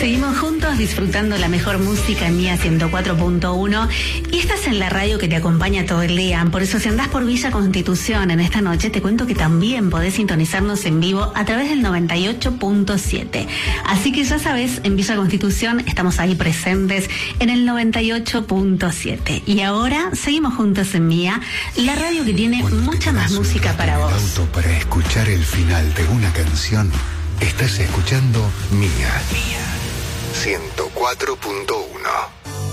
Seguimos juntos disfrutando la mejor música en Mía 104.1 y estás en la radio que te acompaña todo el día. Por eso si andás por Villa Constitución en esta noche, te cuento que también podés sintonizarnos en vivo a través del 98.7. Así que ya sabes, en Villa Constitución estamos ahí presentes en el 98.7. Y ahora seguimos juntos en Mía, la radio que tiene mucha más música para vos. Auto para escuchar el final de una canción. Estás escuchando Mía 104.1.